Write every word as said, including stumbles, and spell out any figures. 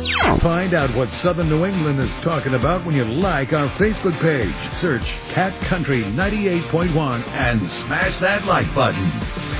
Find out what Southern New England is talking about when you like our Facebook page. Search Cat Country ninety-eight point one and smash that like button.